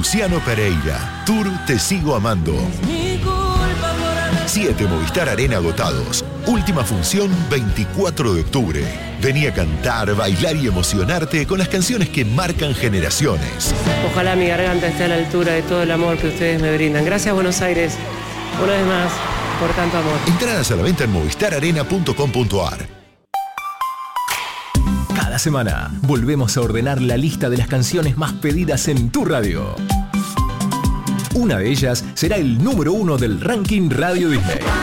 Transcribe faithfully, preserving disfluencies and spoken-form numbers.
Luciano Pereira, Tour Te Sigo Amando. Siete Movistar Arena agotados. Última función veinticuatro de octubre. Vení a cantar, bailar y emocionarte con las canciones que marcan generaciones. Ojalá mi garganta esté a la altura de todo el amor que ustedes me brindan. Gracias, Buenos Aires, una vez más, por tanto amor. Entradas a la venta en movistar arena punto com punto ar. Cada semana volvemos a ordenar la lista de las canciones más pedidas en tu radio. Una de ellas será el número uno del ranking Radio Disney.